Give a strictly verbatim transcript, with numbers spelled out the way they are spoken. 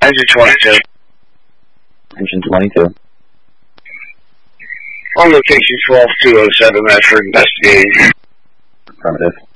Engine twenty-two. Engine twenty-two. On location twelve two oh seven, Medford, investigating. Affirmative.